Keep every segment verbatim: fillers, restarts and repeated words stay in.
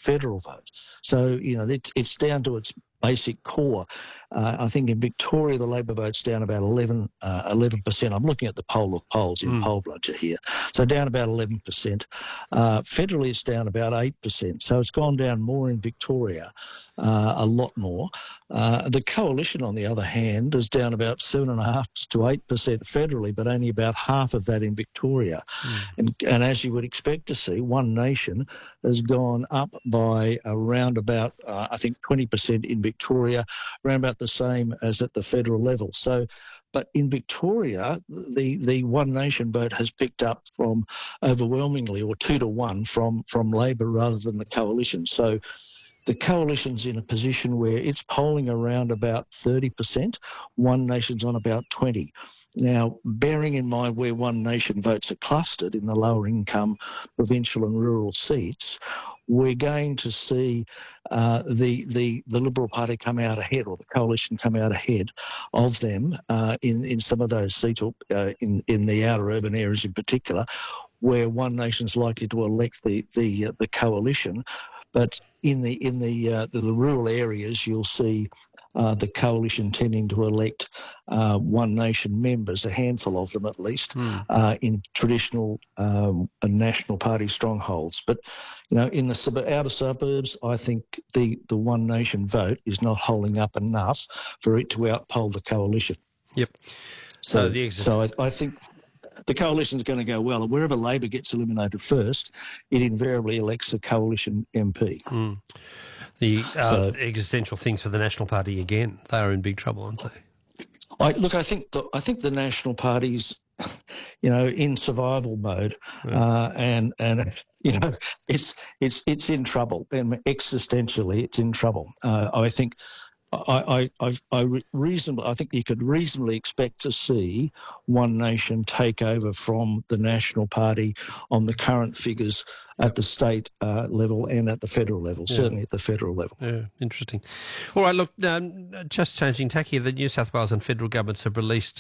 federal vote. So, you know, it's, it's down to its basic core. Uh, I think in Victoria, the Labor vote's down about eleven, uh, eleven percent. I'm looking at the poll of polls in mm. Poll Bludger here. So down about eleven percent. Uh, federally, it's down about eight percent. So it's gone down more in Victoria, uh, a lot more. Uh, the Coalition, on the other hand, is down about seven point five to eight percent federally, but only about half of that in Victoria. Mm. And, and as you would expect to see, One Nation has gone up by around about, uh, I think, twenty percent in Victoria, around about the same as at the federal level. So, but in Victoria, the, the One Nation vote has picked up from overwhelmingly, or two to one, from, from Labor rather than the Coalition. So the Coalition's in a position where it's polling around about thirty percent. One Nation's on about twenty. Now, bearing in mind where One Nation votes are clustered in the lower income provincial and rural seats, we're going to see uh, the, the the Liberal Party come out ahead, or the Coalition come out ahead of them uh, in, in some of those seats, or uh, in, in the outer urban areas in particular, where One Nation's likely to elect the, the, uh, the Coalition. But in the in the uh, the, the rural areas, you'll see uh, the Coalition tending to elect uh, One Nation members, a handful of them at least, mm. uh, in traditional um, and National Party strongholds. But you know, in the sub- outer suburbs, I think the the One Nation vote is not holding up enough for it to outpoll the Coalition. Yep. So, so, the so I, I think the Coalition's going to go well. Wherever Labor gets eliminated first, it invariably elects a Coalition M P. Mm. The uh, so, existential things for the National Party again, they are in big trouble, aren't they? I, look, I think the, I think the National Party's, you know, in survival mode, yeah. uh, and and you know, it's it's it's in trouble. And existentially, it's in trouble. Uh, I think. I, I, I, reasonably, I think you could reasonably expect to see One Nation take over from the National Party on the current figures at the state uh, level and at the federal level, yeah. certainly at the federal level. Yeah, interesting. All right, look, um, just changing tack here, the New South Wales and federal governments have released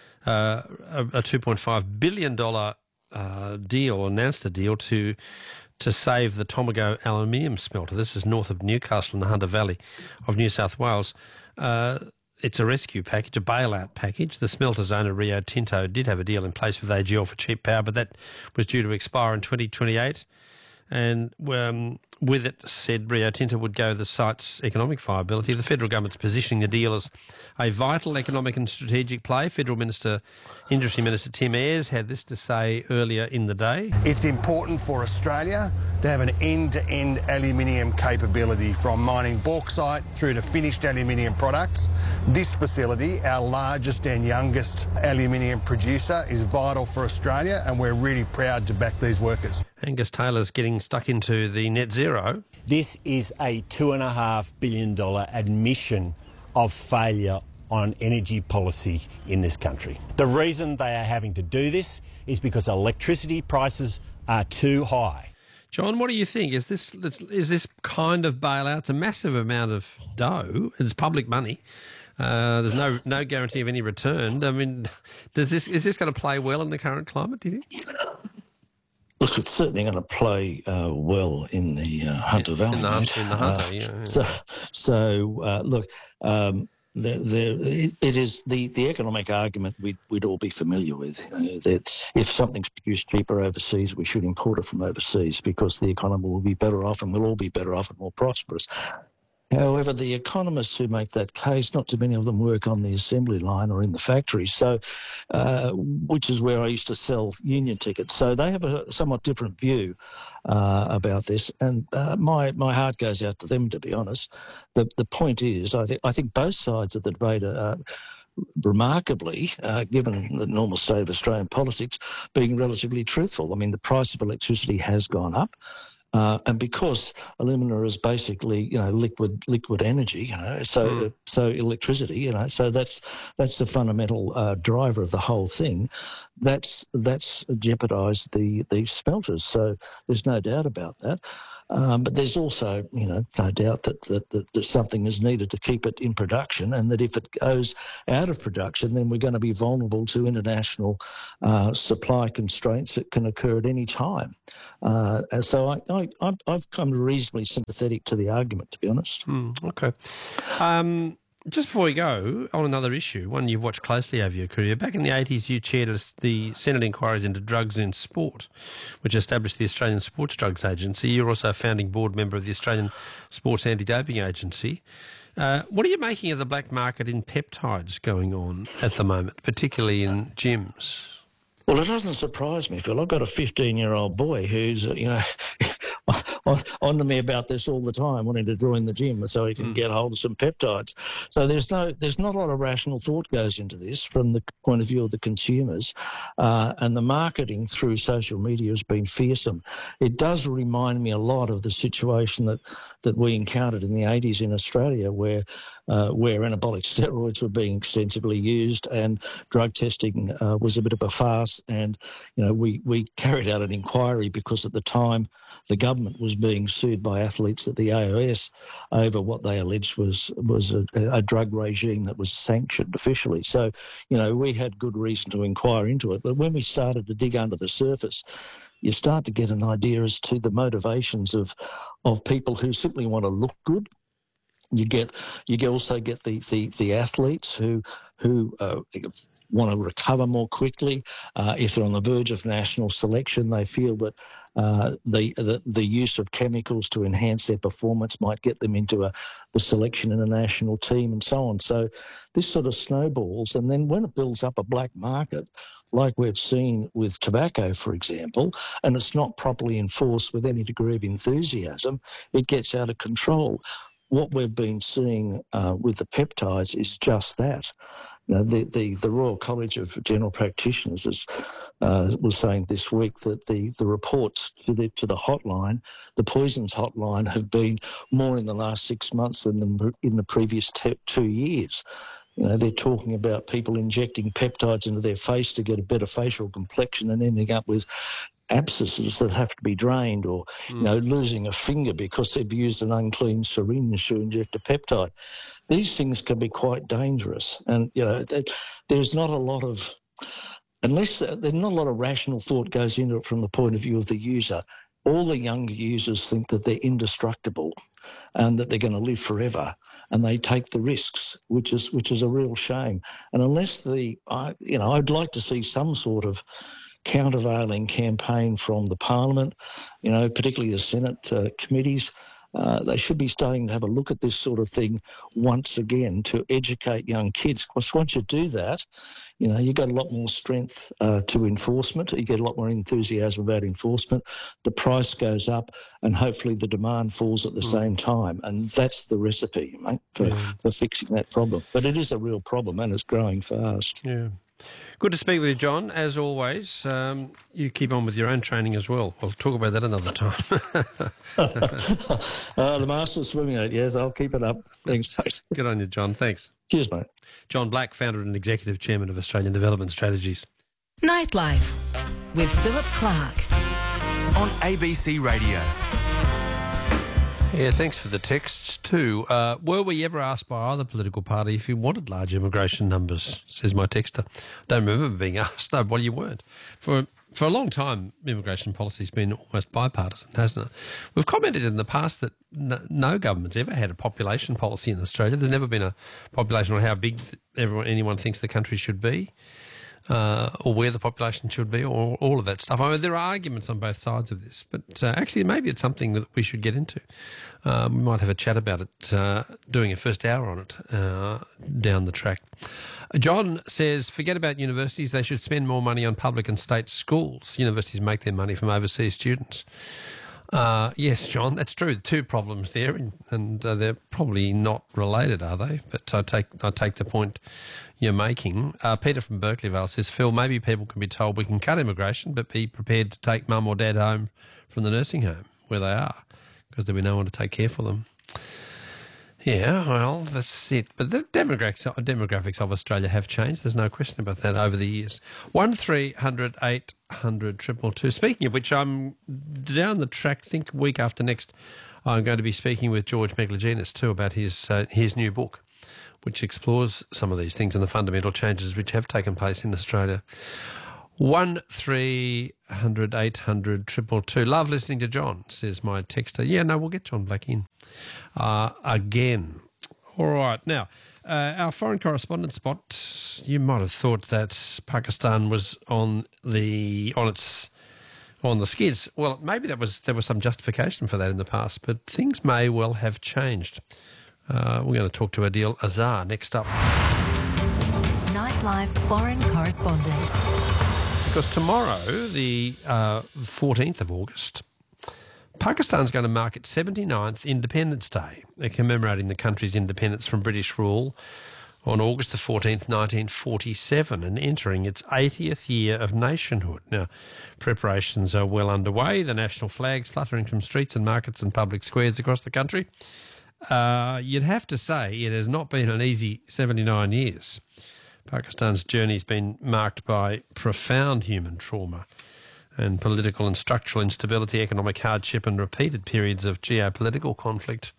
uh, a, a two point five billion dollars uh, deal, announced a deal to... to save the Tomago aluminium smelter. This is north of Newcastle in the Hunter Valley of New South Wales. Uh, it's a rescue package, a bailout package. The smelter's owner, Rio Tinto, did have a deal in place with A G L for cheap power, but that was due to expire in twenty twenty-eight. And um, with it, said Rio Tinto would go the site's economic viability. The federal government's positioning the deal as a vital economic and strategic play. Federal Minister, Industry Minister Tim Ayres had this to say earlier in the day. It's important for Australia to have an end-to-end aluminium capability, from mining bauxite through to finished aluminium products. This facility, our largest and youngest aluminium producer, is vital for Australia, and we're really proud to back these workers. Angus Taylor's getting stuck into the net zero. This is a two point five billion dollars admission of failure on energy policy in this country. The reason they are having to do this is because electricity prices are too high. John, what do you think? Is this is this kind of bailout? It's a massive amount of dough. It's public money. Uh, there's no no guarantee of any return. I mean, does this is this going to play well in the current climate, do you think? Look, it's certainly going to play uh, well in the uh, Hunter Valley. In the, in the Hunter, uh, yeah, yeah. So, so uh, look, um, the, the, it, it is the, the economic argument we'd, we'd all be familiar with. Uh, that if something's produced cheaper overseas, we should import it from overseas because the economy will be better off and we'll all be better off and more prosperous. However, the economists who make that case, not too many of them work on the assembly line or in the factories, so uh, which is where I used to sell union tickets. So they have a somewhat different view uh, about this, and uh, my my heart goes out to them, to be honest. The the point is, I think I think both sides of the debate are remarkably, uh, given the normal state of Australian politics, being relatively truthful. I mean, the price of electricity has gone up. Uh, and because alumina is basically, you know, liquid liquid energy, you know, so mm. so electricity, you know, so that's that's the fundamental uh, driver of the whole thing. That's that's jeopardised the the smelters. So there's no doubt about that. Um, but there's also, you know, no doubt that, that, that, that something is needed to keep it in production, and that if it goes out of production, then we're going to be vulnerable to international uh, supply constraints that can occur at any time. Uh, and so I, I, I've, I've come reasonably sympathetic to the argument, to be honest. Mm, okay. Um, just before we go, on another issue, one you've watched closely over your career, back in the eighties you chaired the Senate inquiries into drugs in sport, which established the Australian Sports Drugs Agency. You're also a founding board member of the Australian Sports Anti-Doping Agency. Uh, what are you making of the black market in peptides going on at the moment, particularly in gyms? Well, it doesn't surprise me, Phil. I've got a fifteen-year-old boy who's, you know, on, on to me about this all the time, wanting to join the gym so he can mm. get hold of some peptides. So there's no, there's not a lot of rational thought goes into this from the point of view of the consumers, uh, and the marketing through social media has been fearsome. It does remind me a lot of the situation that, that we encountered in the eighties in Australia, where uh, where anabolic steroids were being extensively used and drug testing uh, was a bit of a farce. And, you know, we, we carried out an inquiry because at the time the government was being sued by athletes at the A O S over what they alleged was was a, a drug regime that was sanctioned officially. So, you know, we had good reason to inquire into it. But when we started to dig under the surface, you start to get an idea as to the motivations of of people who simply want to look good. You get you also get the, the, the athletes who who uh, want to recover more quickly. Uh, if they're on the verge of national selection, they feel that uh, the, the the use of chemicals to enhance their performance might get them into a the selection in a national team and so on. So this sort of snowballs, and then when it builds up a black market, like we've seen with tobacco, for example, and it's not properly enforced with any degree of enthusiasm, it gets out of control. What we've been seeing uh, with the peptides is just that. You know, the, the, the Royal College of General Practitioners is, uh, was saying this week that the, the reports to the, to the hotline, the poisons hotline, have been more in the last six months than the, in the previous te- two years. You know, they're talking about people injecting peptides into their face to get a better facial complexion and ending up with abscesses that have to be drained, or, mm. you know, losing a finger because they've used an unclean syringe to inject a peptide. These things can be quite dangerous. And, you know, there's not a lot of, unless there's not a lot of rational thought goes into it from the point of view of the user. All the younger users think that they're indestructible and that they're going to live forever, and they take the risks, which is which is a real shame. And unless the, I, you know, I'd like to see some sort of countervailing campaign from the Parliament, you know, particularly the Senate uh, committees. Uh, they should be starting to have a look at this sort of thing once again to educate young kids. Because once you do that, you know, you got a lot more strength uh, to enforcement. You get a lot more enthusiasm about enforcement. The price goes up, and hopefully the demand falls at the mm. same time. And that's the recipe, mate, for, yeah. for fixing that problem. But it is a real problem, and it's growing fast. Yeah. Good to speak with you, John. As always, um, you keep on with your own training as well. We'll talk about that another time. uh, the master swimming aid, yes, I'll keep it up. Thanks, mate. Good on you, John. Thanks. Cheers, mate. John Black, founder and executive chairman of Australian Development Strategies. Nightlife with Philip Clark on A B C Radio. Yeah, thanks for the texts too. Uh, were we ever asked by either political party if you wanted large immigration numbers, says my texter. Don't remember being asked. No, well, you weren't. For for a long time, immigration policy's been almost bipartisan, hasn't it? We've commented in the past that no, no government's ever had a population policy in Australia. There's never been a population on how big everyone anyone thinks the country should be. Uh, or where the population should be, or all of that stuff. I mean, there are arguments on both sides of this, but uh, actually maybe it's something that we should get into. Uh, we might have a chat about it, uh, doing a first hour on it uh, down the track. John says, forget about universities. They should spend more money on public and state schools. Universities make their money from overseas students. Uh, yes, John, that's true. Two problems there, and, and uh, they're probably not related, are they? But I take I take the point you're making. Uh, Peter from Berkeleyvale says, Phil, maybe people can be told we can cut immigration, but be prepared to take mum or dad home from the nursing home where they are, because there'll be no one to take care for them. Yeah, well, that's it. But the demographics, demographics of Australia have changed. There's no question about that over the years. One three hundred eight hundred triple two. Speaking of which, I'm down the track. I think week after next, I'm going to be speaking with George Megalogenis too about his uh, his new book, which explores some of these things and the fundamental changes which have taken place in Australia. One three hundred eight hundred triple two. Love listening to John, says my texter. Yeah, no, we'll get John Black in uh, again. All right. Now, uh, our foreign correspondent spot, you might have thought that Pakistan was on the on its on the skids. Well, maybe that was there was some justification for that in the past, but things may well have changed. Uh, we're going to talk to Adil Azhar next up. Nightlife foreign correspondent. Because tomorrow, the uh, fourteenth of August, Pakistan's going to mark its seventy-ninth Independence Day, commemorating the country's independence from British rule on August the fourteenth, nineteen forty-seven, and entering its eightieth year of nationhood. Now, preparations are well underway. The national flag's fluttering from streets and markets and public squares across the country. Uh, you'd have to say it has not been an easy seventy-nine years. Pakistan's journey's been marked by profound human trauma and political and structural instability, economic hardship and repeated periods of geopolitical conflict.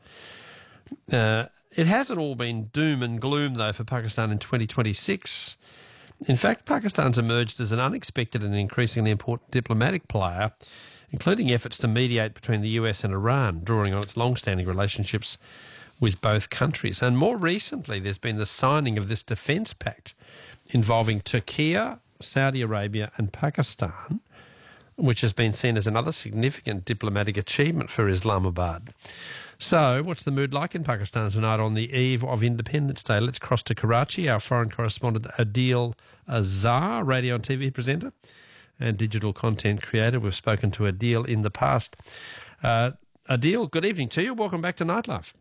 Uh, it hasn't all been doom and gloom, though, for Pakistan in twenty twenty-six. In fact, Pakistan's emerged as an unexpected and increasingly important diplomatic player, including efforts to mediate between the U S and Iran, drawing on its long-standing relationships with both countries. And more recently, there's been the signing of this defence pact involving Turkey, Saudi Arabia and Pakistan, which has been seen as another significant diplomatic achievement for Islamabad. So, what's the mood like in Pakistan tonight on the eve of Independence Day? Let's cross to Karachi. Our foreign correspondent Adil Azhar, radio and T V presenter and digital content creator. We've spoken to Adil in the past. Uh, Adil, good evening to you. Welcome back to Nightlife.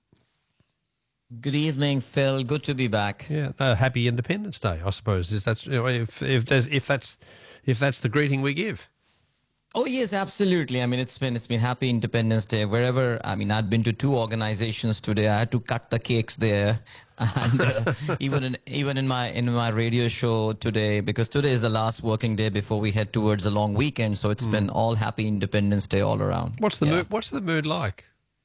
Good evening, Phil. Good to be back. Yeah, uh, happy Independence Day, I suppose. Is that's if if there's if that's if that's the greeting we give. Oh yes, absolutely. I mean, it's been it's been Happy Independence Day wherever. I mean, I'd been to two organizations today. I had to cut the cakes there, and uh, even in even in my in my radio show today, because today is the last working day before we head towards a long weekend. So it's mm. been all Happy Independence Day all around. What's the yeah. mood, what's the mood like?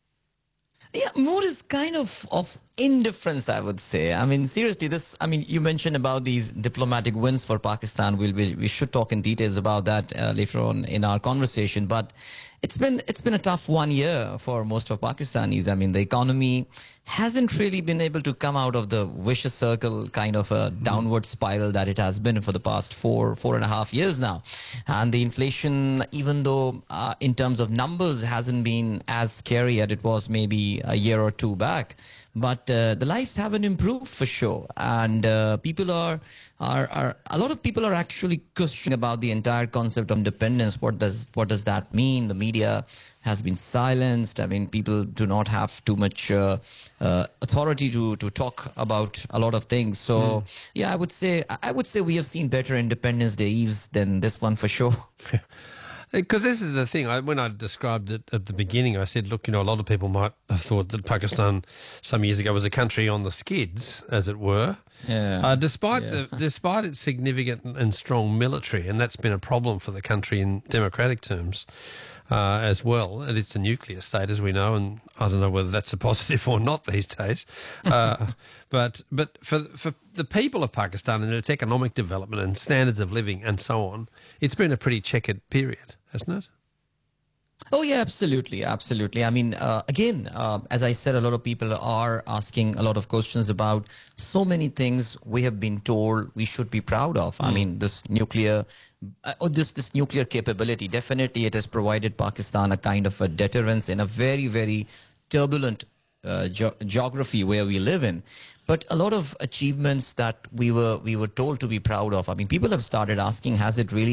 Yeah, mood is kind of of indifference, I would say. I mean, seriously, this. I mean, you mentioned about these diplomatic wins for Pakistan. We'll, we we should talk in details about that uh, later on in our conversation. But it's been it's been a tough one year for most of Pakistanis. I mean, the economy hasn't really been able to come out of the vicious circle, kind of a downward spiral that it has been for the past four four and a half years now. And the inflation, even though uh, in terms of numbers hasn't been as scary as it was maybe a year or two back, but uh, the lives haven't improved for sure. And uh, people are, are, are, a lot of people are actually questioning about the entire concept of independence. What does, what does that mean? The media has been silenced. I mean, people do not have too much uh, uh, authority to, to talk about a lot of things. So, mm. yeah, I would say, I would say we have seen better Independence Day Eves than this one for sure. Because this is the thing. I, when I described it at the beginning, I said, look, you know, a lot of people might have thought that Pakistan some years ago was a country on the skids, as it were. Yeah. Uh, despite yeah. the despite its significant and strong military, and that's been a problem for the country in democratic terms uh, as well. And it's a nuclear state, as we know, and I don't know whether that's a positive or not these days. Uh, but but for for the people of Pakistan and its economic development and standards of living and so on, it's been a pretty checkered period, hasn't it? Oh, yeah, absolutely. Absolutely. I mean, uh, again, uh, as I said, a lot of people are asking a lot of questions about so many things we have been told we should be proud of. Mm. I mean, this nuclear uh, or this, this nuclear capability, definitely it has provided Pakistan a kind of a deterrence in a very, very turbulent uh, ge- geography where we live in. But a lot of achievements that we were we were told to be proud of. I mean, people have started asking, has it really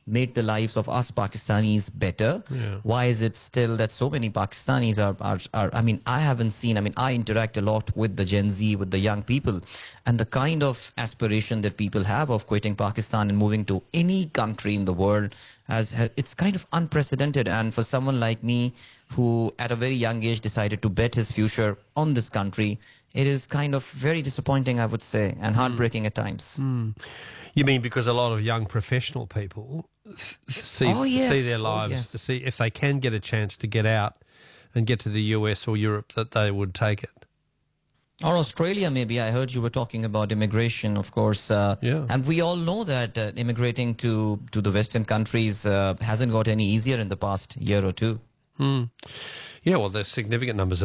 made the lives of us Pakistanis better. Yeah. Why is it still that so many Pakistanis are, are, are, I mean, I haven't seen, I mean, I interact a lot with the Gen Z, with the young people, and the kind of aspiration that people have of quitting Pakistan and moving to any country in the world, has, has it's kind of unprecedented. And for someone like me, who at a very young age decided to bet his future on this country, it is kind of very disappointing, I would say, and heartbreaking mm. at times. Mm. You mean because a lot of young professional people th- see oh, yes. see their lives, oh, yes. to see if they can get a chance to get out and get to the U S or Europe, that they would take it. Or Australia, maybe. I heard you were talking about immigration, of course. Uh, yeah. And we all know that uh, immigrating to, to the Western countries uh, hasn't got any easier in the past year or two. Mm. Yeah, well, there's significant numbers of